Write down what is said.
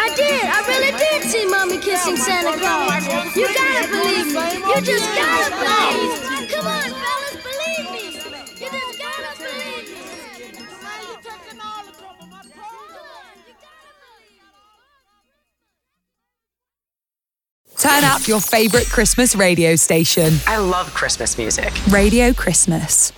I did. I really did see Mommy kissing Santa Claus. You gotta believe me. You just gotta believe me. Come on, fellas, believe me. You just gotta believe me. Turn up your favorite Christmas radio station. I love Christmas music. Radio Christmas.